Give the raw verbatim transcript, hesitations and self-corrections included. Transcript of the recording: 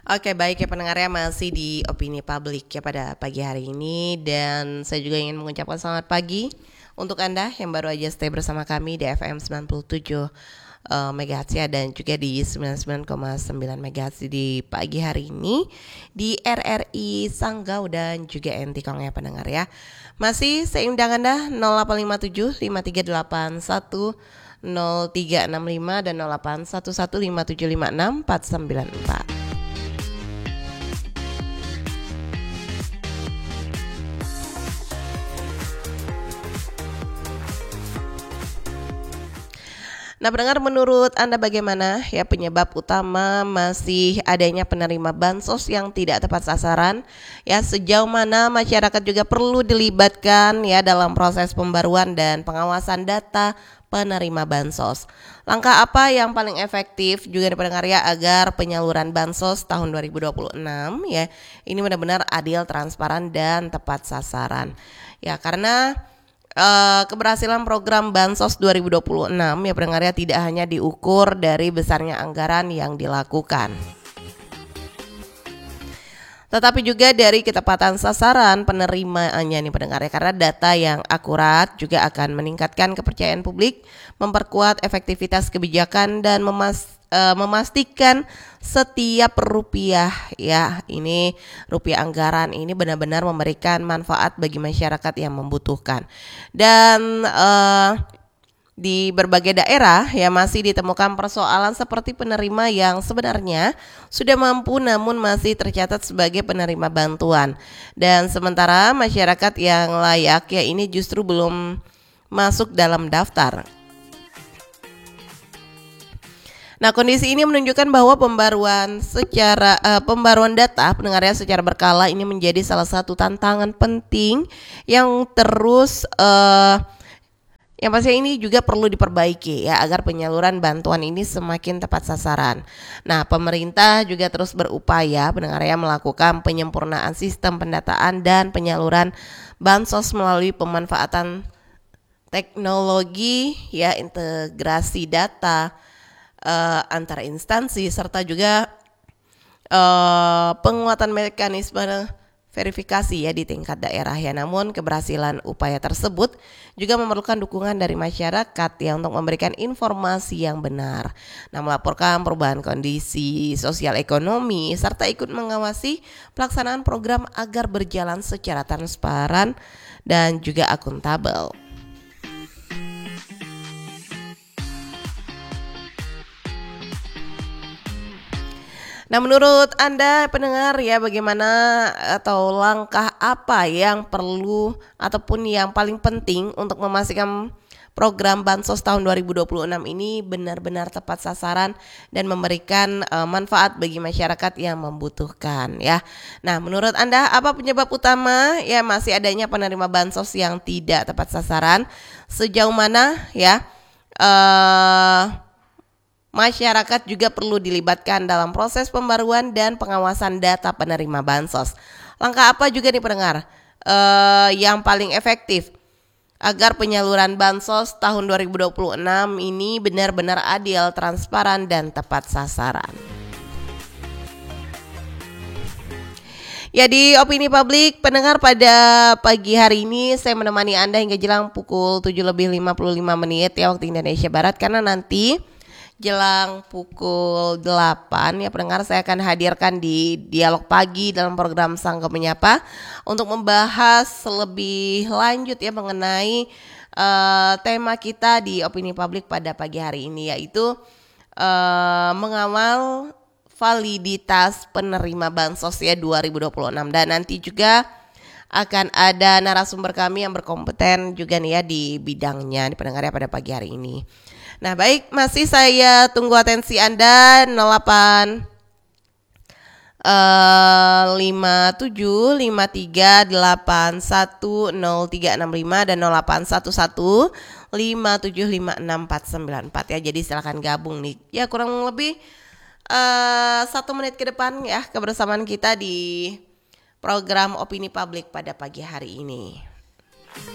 Oke, baik ya pendengar ya, masih di opini publik ya pada pagi hari ini, dan saya juga ingin mengucapkan selamat pagi untuk Anda yang baru aja stay bersama kami di F M sembilan puluh tujuh uh, MHz ya, dan juga di sembilan puluh sembilan koma sembilan MHz di pagi hari ini di R R I Sanggau dan juga Entikong ya pendengar ya. Masih saya undang Anda nol delapan lima tujuh lima tiga delapan satu nol tiga enam lima dan nol delapan satu satu lima tujuh lima enam empat sembilan empat. Nah, pendengar, menurut Anda bagaimana ya penyebab utama masih adanya penerima bansos yang tidak tepat sasaran? Ya, sejauh mana masyarakat juga perlu dilibatkan ya dalam proses pembaruan dan pengawasan data penerima bansos? Langkah apa yang paling efektif juga pendengar ya agar penyaluran bansos tahun dua ribu dua puluh enam ya ini benar-benar adil, transparan dan tepat sasaran. Ya, karena Uh, keberhasilan program Bansos dua ribu dua puluh enam ya pendengar ya tidak hanya diukur dari besarnya anggaran yang dilakukan, tetapi juga dari ketepatan sasaran penerimaannya nih pendengar ya, karena data yang akurat juga akan meningkatkan kepercayaan publik, memperkuat efektivitas kebijakan dan memas, uh, memastikan setiap rupiah ya ini rupiah anggaran ini benar-benar memberikan manfaat bagi masyarakat yang membutuhkan. Dan uh, di berbagai daerah ya masih ditemukan persoalan seperti penerima yang sebenarnya sudah mampu namun masih tercatat sebagai penerima bantuan, dan sementara masyarakat yang layak ya ini justru belum masuk dalam daftar. Nah, kondisi ini menunjukkan bahwa pembaruan secara uh, pembaruan data pendengarnya secara berkala ini menjadi salah satu tantangan penting yang terus uh, yang pasti ini juga perlu diperbaiki ya agar penyaluran bantuan ini semakin tepat sasaran. Nah, pemerintah juga terus berupaya pendengarnya melakukan penyempurnaan sistem pendataan dan penyaluran bansos melalui pemanfaatan teknologi ya, integrasi data Uh, antara instansi serta juga uh, penguatan mekanisme verifikasi ya di tingkat daerah ya. Namun keberhasilan upaya tersebut juga memerlukan dukungan dari masyarakat ya untuk memberikan informasi yang benar. Nah, melaporkan perubahan kondisi sosial ekonomi serta ikut mengawasi pelaksanaan program agar berjalan secara transparan dan juga akuntabel. Nah, menurut Anda pendengar ya bagaimana atau langkah apa yang perlu ataupun yang paling penting untuk memastikan program Bansos tahun dua ribu dua puluh enam ini benar-benar tepat sasaran dan memberikan uh, manfaat bagi masyarakat yang membutuhkan ya. Nah, menurut Anda apa penyebab utama ya masih adanya penerima Bansos yang tidak tepat sasaran? Sejauh mana ya uh, masyarakat juga perlu dilibatkan dalam proses pembaruan dan pengawasan data penerima bansos? Langkah apa juga nih pendengar uh, yang paling efektif agar penyaluran bansos tahun dua ribu dua puluh enam ini benar-benar adil, transparan dan tepat sasaran? Ya, di opini publik pendengar pada pagi hari ini saya menemani Anda hingga jelang pukul tujuh lebih lima puluh lima menit ya waktu Indonesia Barat, karena nanti jelang pukul delapan ya pendengar saya akan hadirkan di dialog pagi dalam program Sanggau Menyapa untuk membahas lebih lanjut ya mengenai uh, tema kita di opini publik pada pagi hari ini, yaitu uh, mengawal validitas penerima bansos ya dua ribu dua puluh enam, dan nanti juga akan ada narasumber kami yang berkompeten juga nih ya di bidangnya di pendengar ya pada pagi hari ini. Nah, baik, masih saya tunggu atensi Anda nol delapan lima tujuh lima tiga delapan satu nol tiga enam lima dan nol delapan satu satu lima tujuh lima enam empat sembilan empat ya. Jadi silakan gabung nih. Ya, kurang lebih uh, satu menit ke depan ya kebersamaan kita di program opini publik pada pagi hari ini.